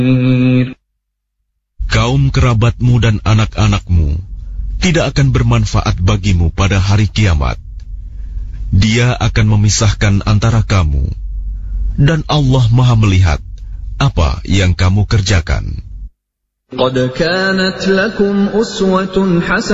Kaum kerabatmu dan anak-anakmu tidak akan bermanfaat bagimu pada hari kiamat. Dia akan memisahkan antara kamu, dan Allah Maha melihat apa yang kamu kerjakan. قد كانت لكم أسوة حسنة